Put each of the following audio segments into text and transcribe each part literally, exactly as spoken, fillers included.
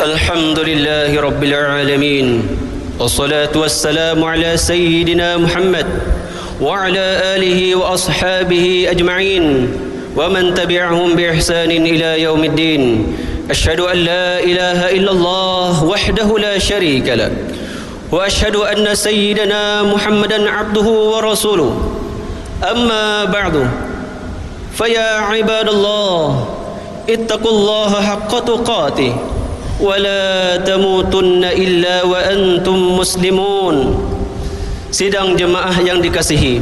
الحمد لله رب العالمين والصلاة والسلام على سيدنا محمد وعلى آله وأصحابه أجمعين ومن تبعهم بإحسان إلى يوم الدين. أشهد أن لا إله إلا الله وحده لا شريك له وأشهد أن سيدنا محمدا عبده ورسوله. أما بعد فيا عباد الله اتقوا الله حق تقاته ولا تموتن إلا وأنتم مسلمون. Sidang jemaah yang dikasihi,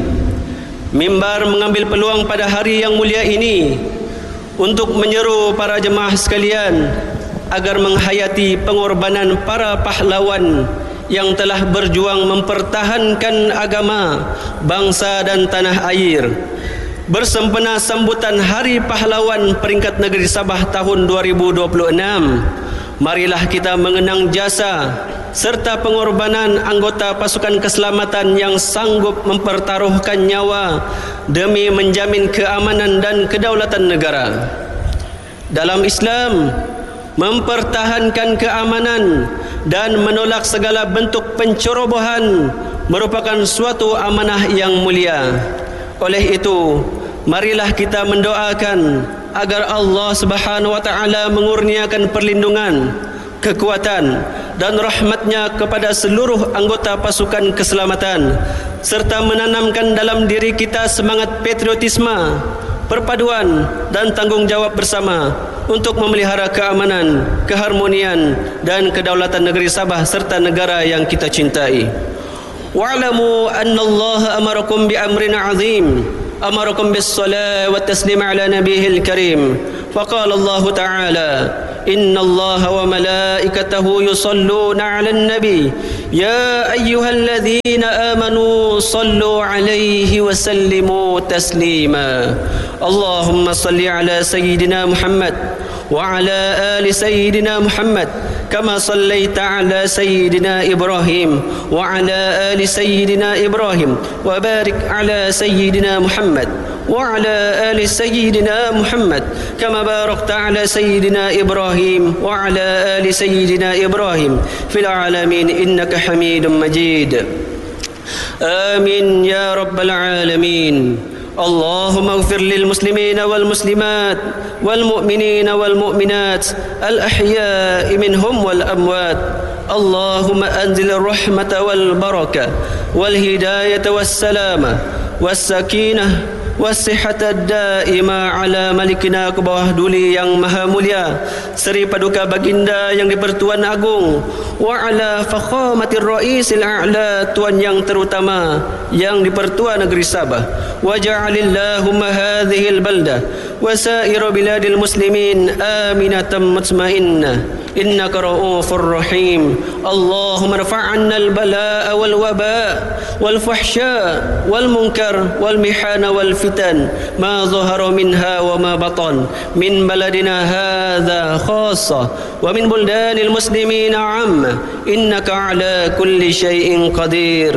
mimbar mengambil peluang pada hari yang mulia ini untuk menyeru para jemaah sekalian agar menghayati pengorbanan para pahlawan yang telah berjuang mempertahankan agama, bangsa dan tanah air. Bersempena sambutan Hari Pahlawan peringkat negeri Sabah tahun dua ribu dua puluh enam, marilah kita mengenang jasa serta pengorbanan anggota pasukan keselamatan yang sanggup mempertaruhkan nyawa demi menjamin keamanan dan kedaulatan negara. Dalam Islam, mempertahankan keamanan dan menolak segala bentuk pencerobohan merupakan suatu amanah yang mulia. Oleh itu, marilah kita mendoakan agar Allah Subhanahu wa taala mengurniakan perlindungan, kekuatan dan rahmatnya kepada seluruh anggota pasukan keselamatan, serta menanamkan dalam diri kita semangat patriotisme, perpaduan dan tanggungjawab bersama untuk memelihara keamanan, keharmonian dan kedaulatan negeri Sabah serta negara yang kita cintai. Wa'lamu anna Allah amarakum bi amrin 'azim, amarakum bis salat wa taslim ala nabiyil karim. Faqala Allah Ta'ala, inna Allah wa malaikatahu yusalluna 'alan nabi, ya ayyuhalladzina amanu sallu 'alaihi wa sallimu taslima. Allahumma salli ala sayyidina Muhammad wa ala ali sayyidina Muhammad kama sallaita ala sayyidina Ibrahim wa ala ali sayyidina Ibrahim wa barik ala sayyidina Muhammad wa ala ali sayyidina Muhammad kama barakta ala sayyidina Ibrahim wa ala ali sayyidina Ibrahim fil alamin innaka Hamidum Majid. Amin ya rabbal alamin. اللهم اغفر للمسلمين والمسلمات والمؤمنين والمؤمنات الأحياء منهم والأموات. اللهم أنزل الرحمة والبركة والهداية والسلامة والسكينة والصحة الدائمة على malikina ke bawah duli yang maha mulia Seri Paduka Baginda yang di-Pertuan Agung, wa ala fakhamatir ra'isil a'la, tuan yang terutama yang di-Pertua Negeri Sabah. Wa ja'alillahumma hadhil baldah wa saira biladil muslimin aminatan mutmainnah innaka ra'ufur rahim. Allahumma rfa'anna al-bala'a wal waba' wal fahsya' wal munkar wal mihana wal fitan ma zahara minha wa ma batan min baladina hadha khassa wa min buldanil muslimin 'amma innaka 'ala kulli syai'in qadir.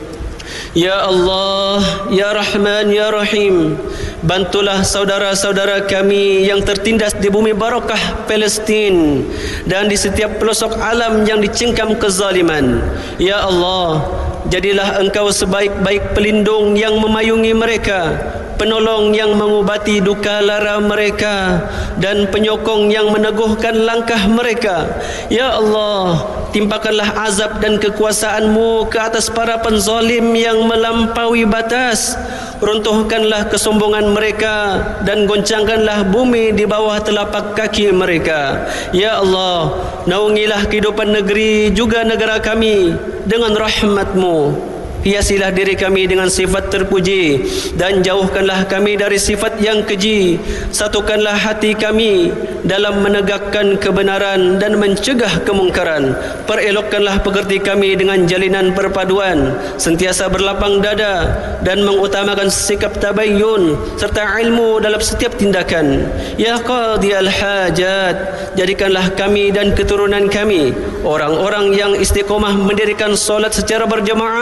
Ya Allah, Ya Rahman, Ya Rahim, bantulah saudara-saudara kami yang tertindas di bumi barakah Palestin dan di setiap pelosok alam yang dicengkam kezaliman. Ya Allah, jadilah Engkau sebaik-baik pelindung yang memayungi mereka, penolong yang mengubati duka lara mereka, dan penyokong yang meneguhkan langkah mereka. Ya Allah, timpakanlah azab dan kekuasaan-Mu ke atas para penzalim yang melampaui batas. Runtuhkanlah kesombongan mereka dan goncangkanlah bumi di bawah telapak kaki mereka. Ya Allah, naungilah kehidupan negeri juga negara kami dengan rahmat-Mu. Hiasilah diri kami dengan sifat terpuji dan jauhkanlah kami dari sifat yang keji. Satukanlah hati kami dalam menegakkan kebenaran dan mencegah kemungkaran. Perelokkanlah pekerti kami dengan jalinan perpaduan, sentiasa berlapang dada dan mengutamakan sikap tabayyun serta ilmu dalam setiap tindakan. Ya Qadiyal Hajat, jadikanlah kami dan keturunan kami orang-orang yang istiqomah mendirikan solat secara berjamaah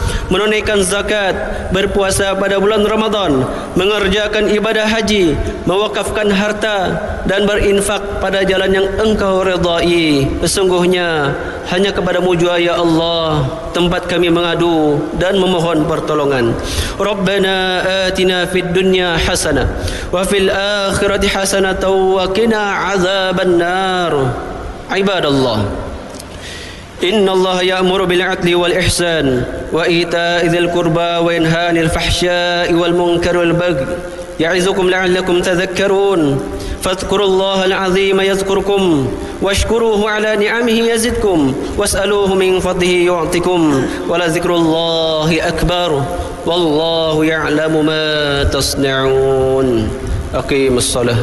menunaikan zakat, berpuasa pada bulan Ramadan, mengerjakan ibadah haji, mewakafkan harta dan berinfak pada jalan yang Engkau redai. Sesungguhnya hanya kepadamu jua ya Allah tempat kami mengadu dan memohon pertolongan. Rabbana atina fid dunya hasanah wa fil akhirati hasanah wa qina azaban nar. Ibadallah, inna Allah ya'muru bil 'adli wal ihsan wa ita'i dzil qurba wa yanha 'anil fahsya'i wal munkari wal baghi ya'izukum la'allakum tadhakkarun. Fadhkurullaha al-'azima yadhkurkum washkuruhu 'ala ni'amihi yazidkum was'aluhu min fadlihi yu'tikum wa la dzikrullahi akbar wallahu ya'lamu ma tasna'un. Aqimus shalah.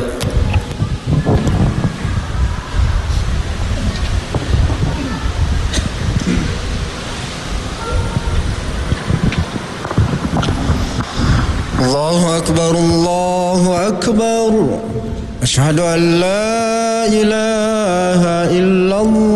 Allahu Akbar, Allahu Akbar. Asyhadu an la ilaha illallah.